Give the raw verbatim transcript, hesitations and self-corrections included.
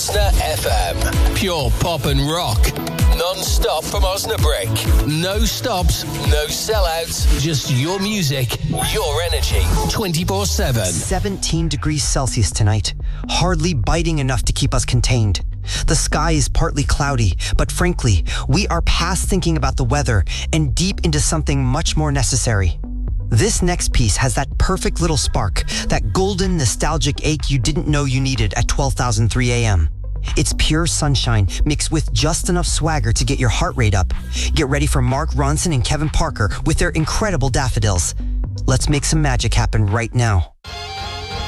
Osna F M. Pure pop and rock. Non-stop from Osnabrück. No stops, no sellouts. Just your music, your energy. twenty-four seven. seventeen degrees Celsius tonight. Hardly biting enough to keep us contained. The sky is partly cloudy, but frankly, we are past thinking about the weather and deep into something much more necessary. This next piece has that perfect little spark, that golden nostalgic ache you didn't know you needed at twelve thousand three a.m. It's pure sunshine mixed with just enough swagger to get your heart rate up. Get ready for Mark Ronson and Kevin Parker with their incredible Daffodils. Let's make some magic happen right now.